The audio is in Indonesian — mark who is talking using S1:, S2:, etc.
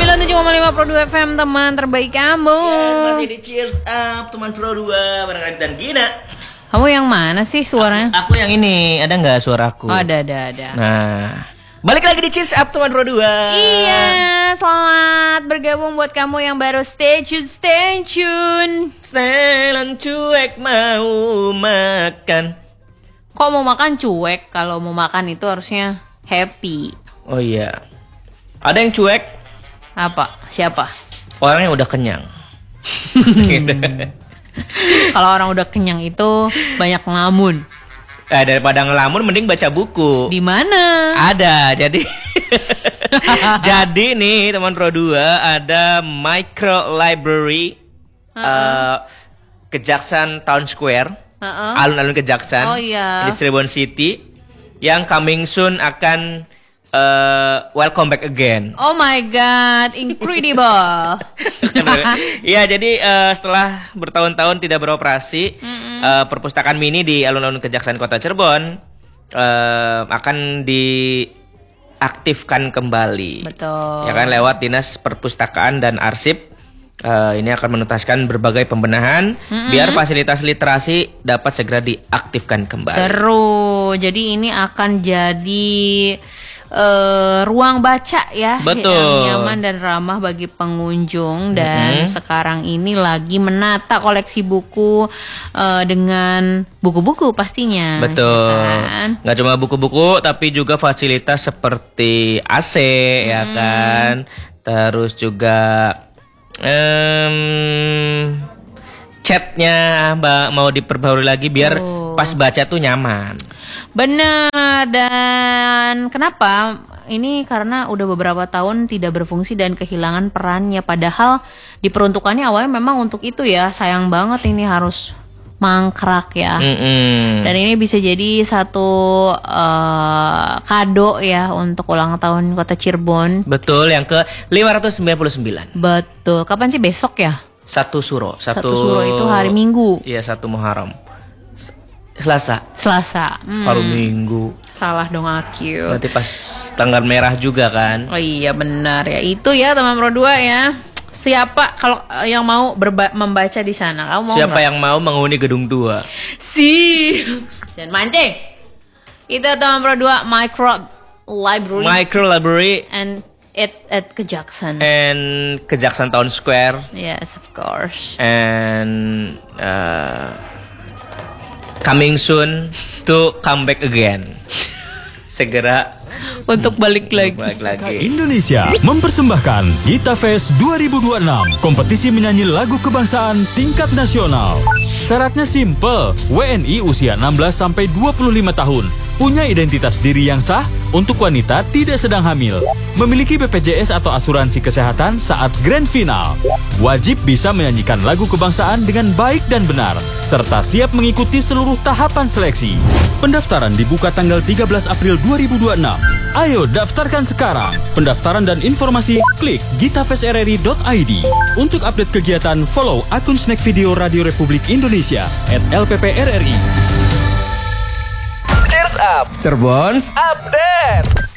S1: 97,5 Pro 2 FM, teman terbaik kamu.
S2: Ya, masih di Cheers Up, teman Pro 2 bareng Adit dan Gina.
S1: Kamu yang mana sih suaranya?
S2: Aku yang ini, ada nggak suaraku?
S1: Oh, ada.
S2: Nah, balik lagi di Cheers Up, teman Pro 2.
S1: Iya, selamat bergabung buat kamu yang baru stay tune.
S2: Setelan cuek mau makan.
S1: Kok mau makan cuek? Kalau mau makan itu harusnya happy.
S2: Oh iya, ada yang cuek.
S1: Apa? Siapa?
S2: Orang yang udah kenyang.
S1: Kalau orang udah kenyang itu banyak ngelamun.
S2: Daripada ngelamun mending baca buku.
S1: Di mana?
S2: Ada, jadi jadi nih teman Pro 2 ada micro library Kejaksan Town Square, alun-alun Kejaksan,
S1: Oh iya.
S2: di Cirebon City, yang coming soon akan welcome back again.
S1: Oh my god, incredible.
S2: Iya, jadi setelah bertahun-tahun tidak beroperasi, perpustakaan mini di alun-alun Kejaksan Kota Cirebon akan diaktifkan kembali.
S1: Betul.
S2: Ya kan, lewat Dinas Perpustakaan dan Arsip. Ini akan menuntaskan berbagai pembenahan biar fasilitas literasi dapat segera diaktifkan kembali.
S1: Seru. Jadi ini akan jadi ruang baca ya,
S2: Betul.
S1: yang nyaman dan ramah bagi pengunjung. Dan sekarang ini lagi menata koleksi buku dengan buku-buku pastinya.
S2: Betul.
S1: Ya kan?
S2: Nggak cuma buku-buku, tapi juga fasilitas seperti AC, ya kan. Terus juga chatnya mau diperbarui lagi biar pas baca tuh nyaman.
S1: Benar. Dan kenapa? Ini karena udah beberapa tahun tidak berfungsi dan kehilangan perannya. Padahal diperuntukannya awalnya memang untuk itu ya. Sayang banget ini harus mangkrak ya. Dan ini bisa jadi satu kado ya untuk ulang tahun Kota Cirebon.
S2: Betul, yang ke 599.
S1: Betul. Kapan sih, besok ya?
S2: Satu Suro.
S1: Satu Suro itu hari Minggu.
S2: Iya, 1 Muharram. Selasa. Hari Minggu.
S1: Salah dong aku.
S2: Berarti pas tanggal merah juga kan?
S1: Oh iya benar ya. Itu ya teman Pro 2 ya. Siapa kalau yang mau membaca di sana? Kamu mau
S2: Siapa
S1: gak?
S2: yang mau menghuni gedung 2?
S1: Dan mancing. Itu teman Pro 2 micro library
S2: And
S1: and at Kejaksan.
S2: And Kejaksan Town Square.
S1: Yes, of course.
S2: And coming soon to come back again. Segera
S1: Untuk balik lagi.
S3: Indonesia mempersembahkan Gita Fest 2026, kompetisi menyanyi lagu kebangsaan tingkat nasional. Syaratnya simple, WNI usia 16 sampai 25 tahun, punya identitas diri yang sah, untuk wanita tidak sedang hamil, memiliki BPJS atau asuransi kesehatan saat grand final, wajib bisa menyanyikan lagu kebangsaan dengan baik dan benar, serta siap mengikuti seluruh tahapan seleksi. Pendaftaran dibuka tanggal 13 April 2026. Ayo daftarkan sekarang. Pendaftaran dan informasi klik gitafestrri.id. Untuk update kegiatan, follow akun Snack Video Radio Republik Indonesia @LPPRRI.
S2: Cheers Up, Cirebon's Update.